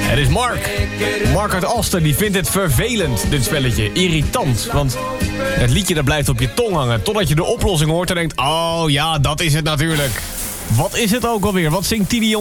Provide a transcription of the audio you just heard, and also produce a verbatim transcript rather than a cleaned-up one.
Het is Mark. Mark uit Asten, die vindt het vervelend, dit spelletje. Irritant, want het liedje dat blijft op je tong hangen... totdat je de oplossing hoort en denkt... oh ja, dat is het natuurlijk. Wat is het ook alweer? Wat zingt Tini